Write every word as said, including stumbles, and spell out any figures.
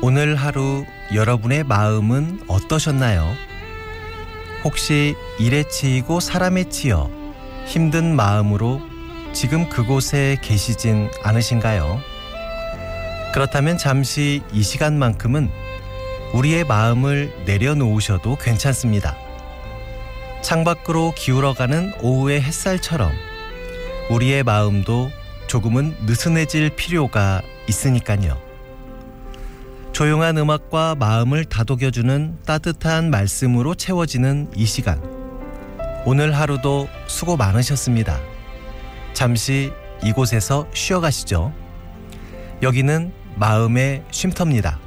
오늘 하루 여러분의 마음은 어떠셨나요? 혹시 일에 치이고 사람에 치여 힘든 마음으로 지금 그곳에 계시진 않으신가요? 그렇다면 잠시 이 시간만큼은 우리의 마음을 내려놓으셔도 괜찮습니다. 창밖으로 기울어가는 오후의 햇살처럼 우리의 마음도 조금은 느슨해질 필요가 있으니까요. 조용한 음악과 마음을 다독여주는 따뜻한 말씀으로 채워지는 이 시간. 오늘 하루도 수고 많으셨습니다. 잠시 이곳에서 쉬어가시죠. 여기는 마음의 쉼터입니다.